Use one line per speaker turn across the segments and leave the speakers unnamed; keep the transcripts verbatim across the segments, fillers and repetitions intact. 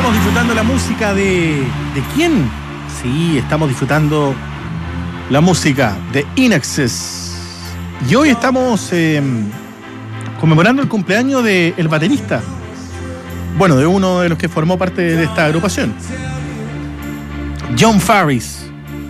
estamos disfrutando la música de... ¿De quién? Sí, estamos disfrutando la música de In Excess. Y hoy estamos eh, conmemorando el cumpleaños del baterista. Bueno, de uno de los que formó parte de esta agrupación. Jon Farriss.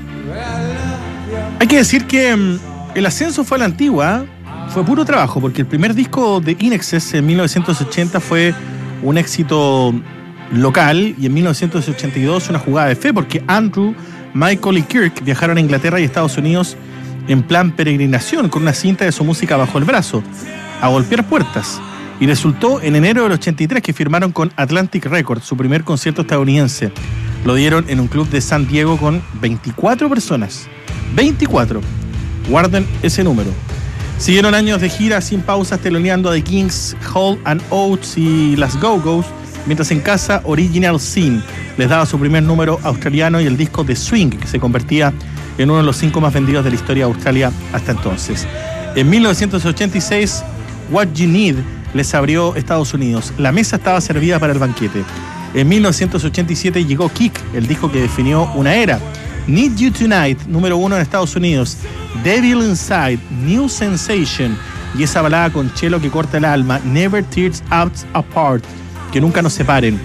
Hay que decir que um, el ascenso fue a la antigua, fue puro trabajo, porque el primer disco de In Excess en mil novecientos ochenta fue un éxito local y en mil novecientos ochenta y dos una jugada de fe, porque Andrew, Michael y Kirk viajaron a Inglaterra y Estados Unidos en plan peregrinación con una cinta de su música bajo el brazo, a golpear puertas. Y resultó en enero del ochenta y tres que firmaron con Atlantic Records su primer concierto estadounidense. Lo dieron en un club de San Diego con veinticuatro personas. veinticuatro. Guarden ese número. Siguieron años de gira sin pausas, teloneando a The Kings, Hall and Oates y las Go-Go's, mientras en casa Original Sin les daba su primer número australiano y el disco de Swing, que se convertía en uno de los cinco más vendidos de la historia de Australia hasta entonces. En mil novecientos ochenta y seis, What You Need les abrió Estados Unidos. La mesa estaba servida para el banquete. En mil novecientos ochenta y siete llegó Kick, el disco que definió una era. Need You Tonight, número uno en Estados Unidos. Devil Inside, New Sensation, y esa balada con cello que corta el alma, Never Tears Us Apart, que nunca nos separen.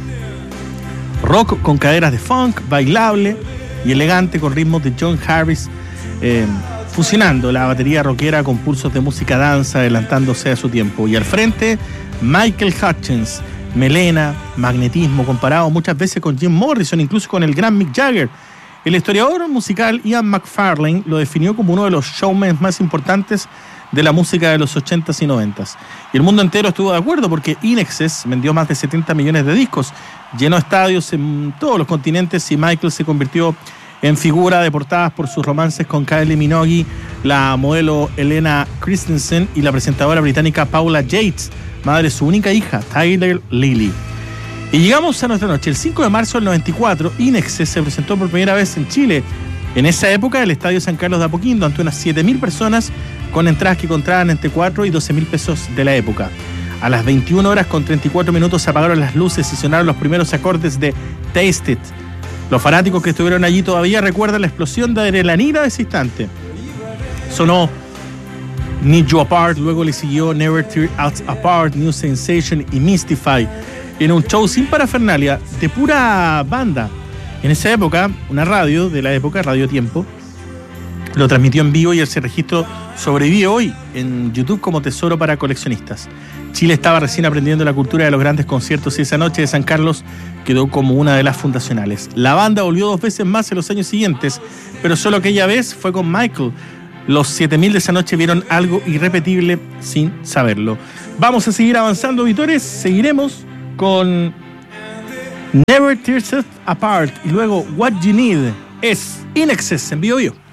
Rock con caderas de funk, bailable y elegante con ritmos de Jon Farriss, eh, fusionando la batería rockera con pulsos de música danza, adelantándose a su tiempo. Y al frente, Michael Hutchence, melena, magnetismo, comparado muchas veces con Jim Morrison, incluso con el gran Mick Jagger. El historiador musical Ian McFarlane lo definió como uno de los showmen más importantes de la música de los ochentas y noventas. Y el mundo entero estuvo de acuerdo porque In Excess vendió más de setenta millones de discos, llenó estadios en todos los continentes y Michael se convirtió en figura de portadas por sus romances con Kylie Minogue, la modelo Helena Christensen y la presentadora británica Paula Yates, madre de su única hija, Tyler Lily. Y llegamos a nuestra noche. El cinco de marzo del noventa y cuatro, In Excess se presentó por primera vez en Chile. En esa época, el Estadio San Carlos de Apoquindo, ante unas siete mil personas, con entradas que encontraban entre cuatro y doce mil pesos de la época. A las veintiuna horas con treinta y cuatro minutos se apagaron las luces y sonaron los primeros acordes de Taste It. Los fanáticos que estuvieron allí todavía recuerdan la explosión de adrenalina de ese instante. Sonó Need You Apart, luego le siguió Never Tear Us Apart, New Sensation y Mystify, en un show sin parafernalia, de pura banda. En esa época, una radio de la época, Radio Tiempo, lo transmitió en vivo y ese registro sobrevive hoy en YouTube como tesoro para coleccionistas. Chile estaba recién aprendiendo la cultura de los grandes conciertos y esa noche de San Carlos quedó como una de las fundacionales. La banda volvió dos veces más en los años siguientes, pero solo aquella vez fue con Michael. Los siete mil de esa noche vieron algo irrepetible sin saberlo. Vamos a seguir avanzando, auditores. Seguiremos con Never Tears Us Apart y luego What You Need. Es In Excess en Bio Bio.